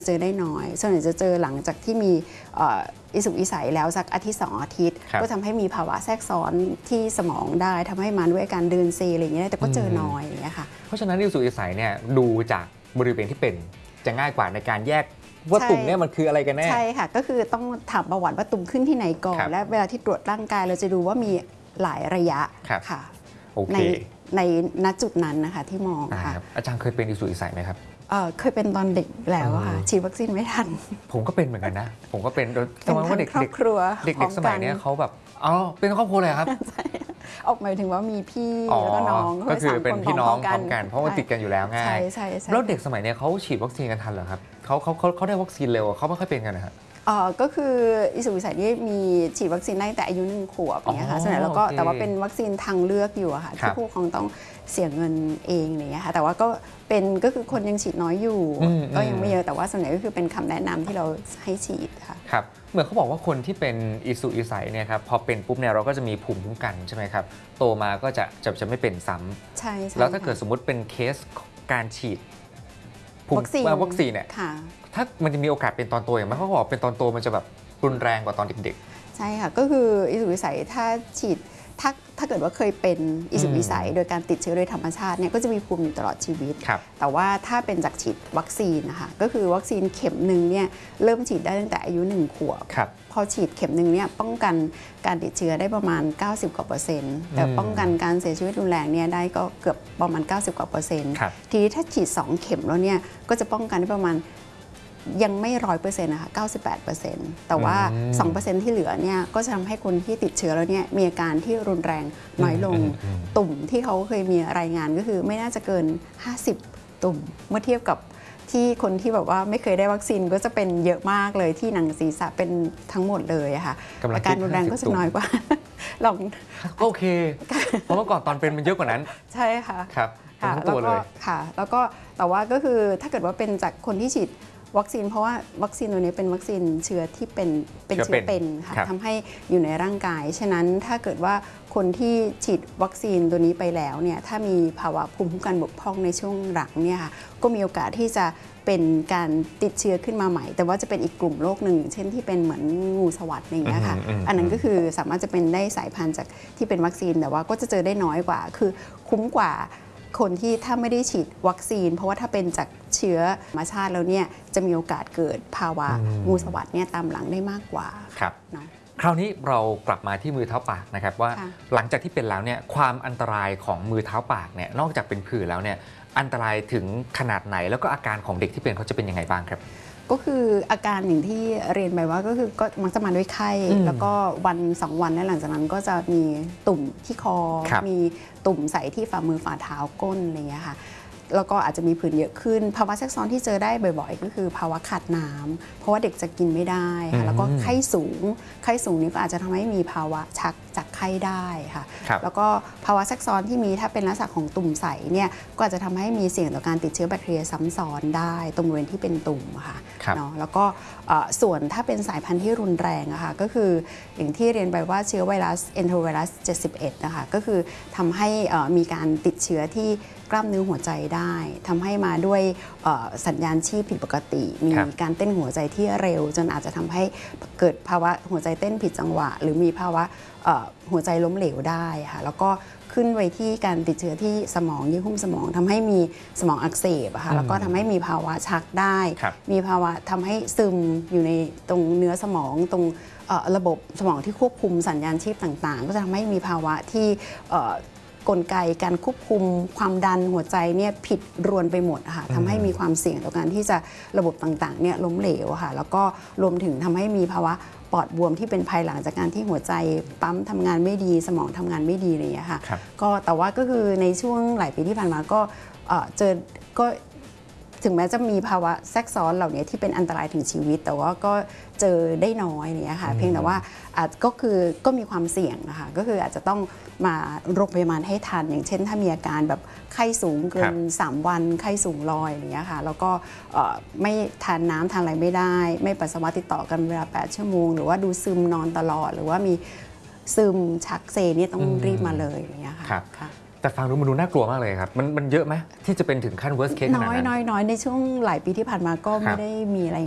เจอได้น้อยส่วนใหญ่จะเจอหลังจากที่มีอิสุกอิสัยแล้วสักอาทิตย์2 อาทิตย์ก็ทำให้มีภาวะแทรกซ้อนที่สมองได้ทำให้มาด้วยการเดินเซอะไรอย่างเงี้ยแต่ก็เจอน้อยอย่างเงี้ยค่ะเพราะฉะนั้นอิสุกอิสัยเนี่ยดูจากบริเวณที่เป็นจะง่ายกว่าในการแยกว่าตุ่มเนี่ยมันคืออะไรกันแน่ใช่ค่ะก็คือต้องถามประวัติว่าตุ่มขึ้นที่ไหนก่อนและเวลาที่ตรวจร่างกายเราจะดูว่ามีหลายระยะค่ะในณจุดนั้นนะคะที่มองค่ะอาจารย์เคยเป็นอิสุกอิสัยไหมครับเคยเป็นตอนเด็กแล้วค่ะฉีดวัคซีนไม่ทันผมก็เป็นเหมือนกันนะผมก็เป็นสมัยว่าเด็กสมัยนี้เขาแบบเป็นครอบครัวเลยครับออกหมายถึงว่ามีพี่แล้วก็น้องก็คือเป็นพี่น้องพร้อมกันเพราะว่าติดกันอยู่แล้วง่ายใช่แล้วเด็กสมัยนี้เขาฉีดวัคซีนกันทันเหรอครับเขาได้วัคซีนเร็วเขาไม่ค่อยเป็นกันนะครับก็คืออิสุกอิสัยนี่มีฉีดวัคซีนได้แต่อายุ1 ขวบเนี่ยค่ะส่วนใหญ่แล้วก็แต่ว่าเป็นวัคซีนทางเลือกอยู่ค่ะที่ผู้ปกครองต้องเสียเงินเองเนี่ยค่ะแต่ว่าก็คือคนยังฉีดน้อยอยู่ก็ยังไม่เยอะแต่ว่าส่วนใหญ่ก็คือเป็นคำแนะนำที่เราให้ฉีดค่ะครับเหมือนเขาบอกว่าคนที่เป็นอิสุกอิสัยเนี่ยครับพอเป็นปุ๊บเนี่ยเราก็จะมีภูมิคุ้มกันใช่ไหมครับโตมาก็จะไม่เป็นซ้ำใช่แล้วถ้าเกิดสมมติเป็นเคสการฉีดวัคซีนเนี่ยถ้ามันจะมีโอกาสเป็นตอนโตอย่างไรเขาบอกเป็นตอนโตมันจะแบบรุนแรงกว่าตอนเด็กๆใช่ค่ะก็คืออิสุกอิสัยถ้าฉีดถ้าเกิดว่าเคยเป็นอิสุกอิสัยโดยการติดเชื้อโดยธรรมชาติเนี่ยก็จะมีภูมิอยู่ตลอดชีวิตแต่ว่าถ้าเป็นจากฉีดวัคซีนนะคะก็คือวัคซีนเข็มหนึ่งเนี่ยเริ่มฉีดได้ตั้งแต่อายุ1 ขวบพอฉีดเข็มหนึ่งเนี่ยป้องกันการติดเชื้อได้ประมาณ90 กว่า%แต่ป้องกันการเสียชีวิตรุนแรงเนี่ยได้ก็เกือบประมาณ90 กว่า%ทีนี้ถ้าฉีด2 เข็มแล้วเนี่ยก็จะป้องกันได้ประมาณยังไม่100%นะคะ98%แต่ว่า 2% ที่เหลือเนี่ยก็จะทำให้คนที่ติดเชื้อแล้วเนี่ยมีอาการที่รุนแรงน้อยลงตุ่มที่เขาเคยมีรายงานก็คือไม่น่าจะเกิน50 ตุ่มเมื่อเทียบกับที่คนที่แบบว่าไม่เคยได้วัคซีนก็จะเป็นเยอะมากเลยที่หนังศีรษะเป็นทั้งหมดเลยค่ะอาการรุนแรงก็จะน้อยกว่าลองโอเคเพราะเมื่อก่อนตอนเป็นมันเยอะกว่านั้นใช่ค่ะครับทั้งตัวเลยค่ะแล้วก็แต่ว่าก็คือถ้าเกิดว่าเป็นจากคนที่ฉีดวัคซีนเพราะว่าวัคซีนตัวนี้เป็นวัคซีนเชื้อที่เป็นเชื้อเป็นค่ะทำให้อยู่ในร่างกายฉะนั้นถ้าเกิดว่าคนที่ฉีดวัคซีนตัวนี้ไปแล้วเนี่ยถ้ามีภาวะภูมิคุ้มกันบกพร่องในช่วงหลังเนี่ยค่ะก็มีโอกาสที่จะเป็นการติดเชื้อขึ้นมาใหม่แต่ว่าจะเป็นอีกกลุ่มโรคหนึ่งเช่นที่เป็นเหมือนงูสวัสด์อย่างเงี้ยค่ะอันนั้นก็คือสามารถจะเป็นได้สายพันธุ์จากที่เป็นวัคซีนแต่ว่าก็จะเจอได้น้อยกว่าคือคุ้มกว่าคนที่ถ้าไม่ได้ฉีดวัคซีนเพราะว่าถ้าเป็นจากเชื้อธรรมชาติแล้วเนี่ยจะมีโอกาสเกิดภาวะงูสวัสด์เนี่ยตามหลังได้มากกว่าครับคราวนี้เรากลับมาที่มือเท้าปากนะครับว่าหลังจากที่เป็นแล้วเนี่ยความอันตรายของมือเท้าปากเนี่ยนอกจากเป็นผื่นแล้วเนี่ยอันตรายถึงขนาดไหนแล้วก็อาการของเด็กที่เป็นเขาจะเป็นยังไงบ้างครับก็คืออาการอย่างที่เรียนไปว่าก็คือก็มักจะมาด้วยไข้แล้วก็วัน2 วันแล้วหลังจากนั้นก็จะมีตุ่มที่คอมีตุ่มใสที่ฝ่ามือฝ่าเท้าก้นอะไรอย่างเงี้ยค่ะแล้วก็อาจจะมีผื่นเยอะขึ้นภาวะแทรกซ้อนที่เจอได้บ่อยๆก็คือภาวะขาดน้ำเพราะว่าเด็กจะกินไม่ได้ค่ะแล้วก็ไข้สูงนี้ก็อาจจะทำให้มีภาวะชักจากไข้ได้ค่ะแล้วก็ภาวะแทรกซ้อนที่มีถ้าเป็นลักษณะของตุ่มใสเนี่ยก็อาจจะทำให้มีเสี่ยงต่อการติดเชื้อแบคทีเรียซ้ำซ้อนได้ตรงบริเวณที่เป็นตุ่มค่ะเนาะแล้วก็ส่วนถ้าเป็นสายพันธุ์ที่รุนแรงอะค่ะก็คืออย่างที่เรียนไปว่าเชื้อไวรัสเอนโทรไวรัส71นะคะก็คือทำให้มีการติดเชื้อที่กล้ามเนื้อหัวใจได้ทำให้มาด้วยสัญญาณชีพผิดปกติมีการเต้นหัวใจที่เร็วจนอาจจะทำให้เกิดภาวะหัวใจเต้นผิดจังหวะหรือมีภาวะหัวใจล้มเหลวได้ค่ะแล้วก็ขึ้นไปที่การติดเชื้อที่สมองเยื่อหุ้มสมองทำให้มีสมองอักเสบค่ะแล้วก็ทำให้มีภาวะชักได้มีภาวะทำให้ซึมอยู่ในตรงเนื้อสมองตรงระบบสมองที่ควบคุมสัญญาณชีพต่างๆก็จะทำให้มีภาวะที่กลไกการควบคุมความดันหัวใจเนี่ยผิดรวนไปหมดค่ะทำให้มีความเสี่ยงต่อการที่จะระบบต่างๆเนี่ยล้มเหลวค่ะแล้วก็รวมถึงทำให้มีภาวะปอดบวมที่เป็นภายหลังจากการที่หัวใจปั๊มทำงานไม่ดีสมองทำงานไม่ดีอะไรอย่างเงี้ยค่ะก็แต่ว่าก็คือในช่วงหลายปีที่ผ่านมาก็เจอก็ถึงแม้จะมีภาวะแทรกซ้อนเหล่านี้ที่เป็นอันตรายถึงชีวิตแต่ว่าก็เจอได้น้อยเนี่ยค่ะเพียงแต่ว่าก็มีความเสี่ยงนะคะก็คืออาจจะต้องมาโรงพยาบาลให้ทันอย่างเช่นถ้ามีอาการแบบไข้สูงเกิน3 วันไข้สูงลอยอย่างเงี้ยค่ะแล้วก็ไม่ทานน้ำทานอะไรไม่ได้ไม่ปัสสาวะติดต่อกันเวลา8 ชั่วโมงหรือว่าดูซึมนอนตลอดหรือว่ามีซึมชักเซนี่ต้องรีบมาเลยอย่างเงี้ยค่ะแต่ฟังดูมันดูน่ากลัวมากเลยครับมันเยอะไหมที่จะเป็นถึงขั้น worst case ขนาดนั้นน้อยในช่วงหลายปีที่ผ่านมาก็ไม่ได้มีอะไร